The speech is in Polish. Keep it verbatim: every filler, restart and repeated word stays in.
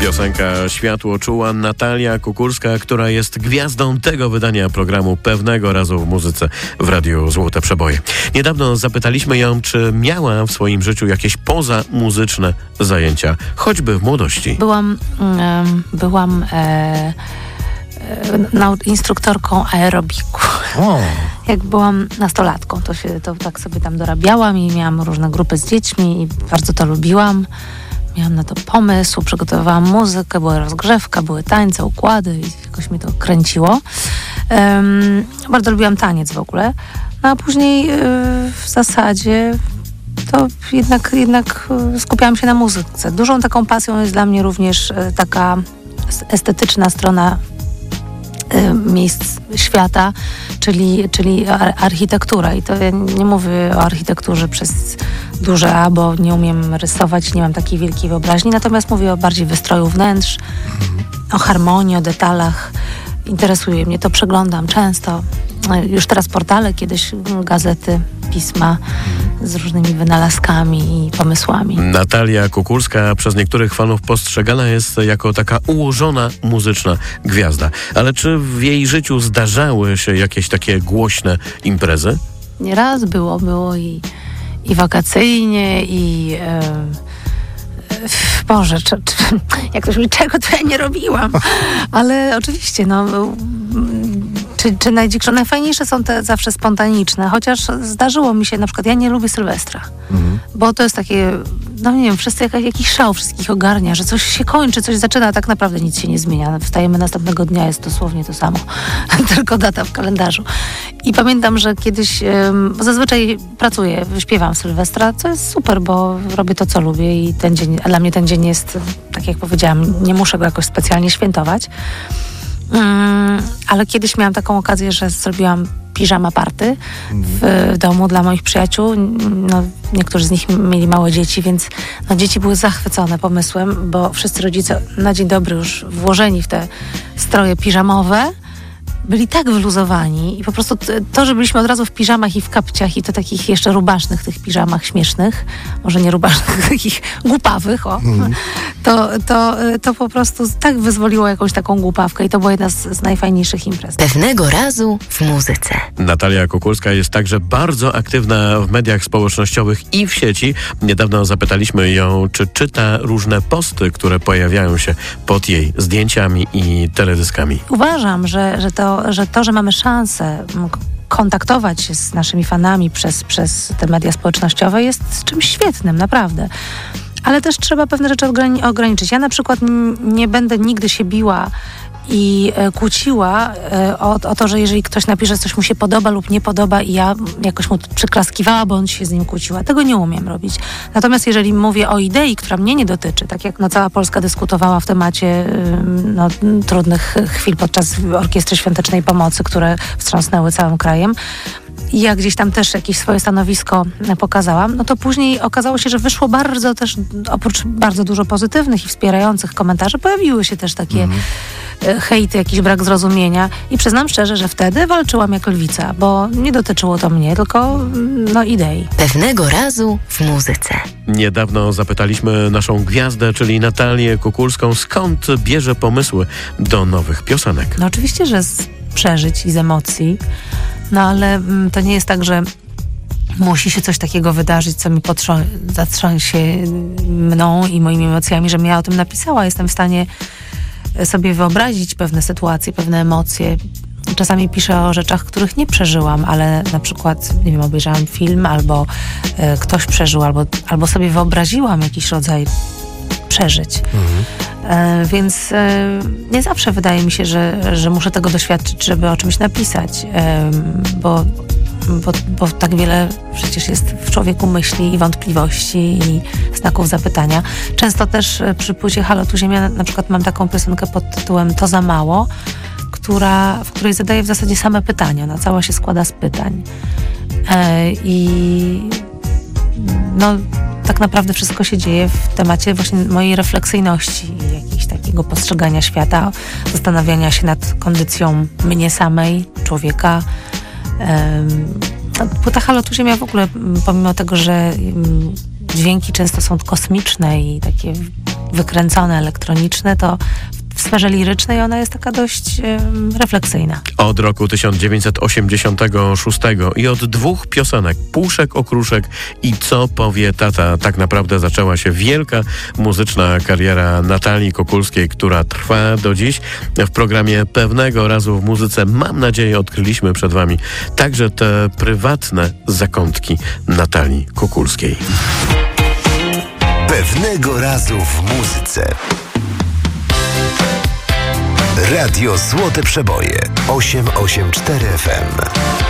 Piosenka Światło czuła Natalia Kukulska, która jest gwiazdą tego wydania programu Pewnego razu w muzyce w Radiu Złote Przeboje. Niedawno zapytaliśmy ją, czy miała w swoim życiu jakieś pozamuzyczne zajęcia, choćby w młodości. Byłam, um, byłam e, e, nau- instruktorką aerobiku. O. Jak byłam nastolatką, to się to tak sobie tam dorabiałam i miałam różne grupy z dziećmi i bardzo to lubiłam. Miałam na to pomysł, przygotowywałam muzykę, była rozgrzewka, były tańce, układy i jakoś mi to kręciło. Um, bardzo lubiłam taniec w ogóle. No a później yy, w zasadzie to jednak, jednak skupiałam się na muzyce. Dużą taką pasją jest dla mnie również yy, taka estetyczna strona yy, miejsc świata, czyli, czyli ar- architektura. I to ja nie mówię o architekturze przez duże A, bo nie umiem rysować, nie mam takiej wielkiej wyobraźni, natomiast mówię o bardziej wystroju wnętrz, o harmonii, o detalach. Interesuje mnie to, przeglądam często. Już teraz portale, kiedyś gazety, pisma z różnymi wynalazkami i pomysłami. Natalia Kukulska przez niektórych fanów postrzegana jest jako taka ułożona muzyczna gwiazda. Ale czy w jej życiu zdarzały się jakieś takie głośne imprezy? Nieraz było, było i, i wakacyjnie, i e, Boże, czy, czy, jak ktoś mówi, czego to ja nie robiłam. Ale oczywiście, no, czy, czy najdzikszą, najfajniejsze są te zawsze spontaniczne, chociaż zdarzyło mi się, na przykład ja nie lubię Sylwestra, mhm. bo to jest takie, no nie wiem, wszyscy jakaś, jakiś szał wszystkich ogarnia, że coś się kończy, coś zaczyna, a tak naprawdę nic się nie zmienia. Wstajemy następnego dnia, jest dosłownie to samo, tylko data w kalendarzu. I pamiętam, że kiedyś, um, zazwyczaj pracuję, śpiewam Sylwestra, co jest super, bo robię to, co lubię i ten dzień, a dla mnie ten dzień jest, tak jak powiedziałam, nie muszę go jakoś specjalnie świętować. Um, ale kiedyś miałam taką okazję, że zrobiłam piżama party w domu dla moich przyjaciół. No, niektórzy z nich mieli małe dzieci, więc no, dzieci były zachwycone pomysłem, bo wszyscy rodzice na dzień dobry już włożeni w te stroje piżamowe byli tak wyluzowani i po prostu to, że byliśmy od razu w piżamach i w kapciach i to takich jeszcze rubasznych tych piżamach śmiesznych, może nie rubasznych, takich głupawych, o, mm. to, to, to po prostu tak wyzwoliło jakąś taką głupawkę i to była jedna z, z najfajniejszych imprez. Pewnego razu w muzyce. Natalia Kukulska jest także bardzo aktywna w mediach społecznościowych i w sieci. Niedawno zapytaliśmy ją, czy czyta różne posty, które pojawiają się pod jej zdjęciami i teledyskami. Uważam, że, że to że to, że mamy szansę kontaktować się z naszymi fanami przez, przez te media społecznościowe jest czymś świetnym, naprawdę. Ale też trzeba pewne rzeczy ograni- ograniczyć. Ja na przykład n- nie będę nigdy się biła i e, kłóciła e, o, o to, że jeżeli ktoś napisze, że coś mu się podoba lub nie podoba i ja jakoś mu przyklaskiwała, bo on się z nim kłóciła. Tego nie umiem robić. Natomiast jeżeli mówię o idei, która mnie nie dotyczy, tak jak no, cała Polska dyskutowała w temacie y, no, trudnych chwil podczas Orkiestry Świątecznej Pomocy, które wstrząsnęły całym krajem, i ja gdzieś tam też jakieś swoje stanowisko pokazałam, no to później okazało się, że wyszło bardzo też, oprócz bardzo dużo pozytywnych i wspierających komentarzy, pojawiły się też takie mm. hejty, jakiś brak zrozumienia i przyznam szczerze, że wtedy walczyłam jak lwica, bo nie dotyczyło to mnie, tylko no idei. Pewnego razu w muzyce. Niedawno zapytaliśmy naszą gwiazdę, czyli Natalię Kukulską, skąd bierze pomysły do nowych piosenek. No oczywiście, że z przeżyć i z emocji, no ale mm, to nie jest tak, że musi się coś takiego wydarzyć, co mi potrząs- zatrząsie mną i moimi emocjami, żebym ja o tym napisała. Jestem w stanie sobie wyobrazić pewne sytuacje, pewne emocje. Czasami piszę o rzeczach, których nie przeżyłam, ale na przykład, nie wiem, obejrzałam film, albo e, ktoś przeżył, albo, albo sobie wyobraziłam jakiś rodzaj przeżyć. Mhm. E, więc e, nie zawsze wydaje mi się, że, że muszę tego doświadczyć, żeby o czymś napisać, e, bo, bo, bo tak wiele przecież jest w człowieku myśli i wątpliwości i znaków zapytania. Często też przy płycie Halo, tu Ziemia na, na przykład mam taką piosenkę pod tytułem To za mało, która, w której zadaję w zasadzie same pytania. Ona cała się składa z pytań. E, I no tak naprawdę wszystko się dzieje w temacie właśnie mojej refleksyjności i jakiegoś takiego postrzegania świata, zastanawiania się nad kondycją mnie samej, człowieka. Płyta Halo, tu Ziemia w ogóle, pomimo tego, że dźwięki często są kosmiczne i takie wykręcone, elektroniczne, to w sferze lirycznej ona jest taka dość e, refleksyjna. Od roku tysiąc dziewięćset osiemdziesiątego szóstego i od dwóch piosenek Puszek, Okruszek i Co powie tata tak naprawdę zaczęła się wielka muzyczna kariera Natalii Kukulskiej, która trwa do dziś. W programie Pewnego razu w muzyce, mam nadzieję, odkryliśmy przed wami także te prywatne zakątki Natalii Kukulskiej. Pewnego razu w muzyce. Radio Złote Przeboje osiem osiem cztery F M.